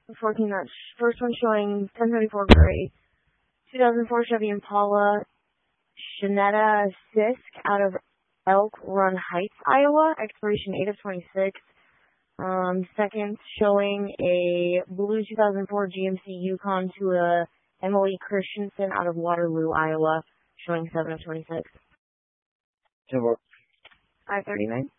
14 match. First one showing 1034 gray. 2004 Chevy Impala Shanetta Sisk out of Elk Run Heights, Iowa. Expiration 8 of 26. Second showing a blue 2004 GMC Yukon to a Emily Christensen out of Waterloo, Iowa. Showing 7 of 26. 539.